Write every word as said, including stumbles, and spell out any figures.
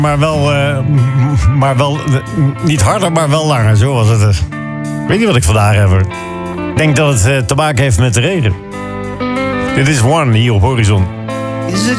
maar wel, uh, maar wel uh, niet harder, maar wel langer. Zo was het. Ik weet niet wat ik vandaag heb. Ik denk dat het uh, te maken heeft met de regen. Dit is One hier op Horizon. Is it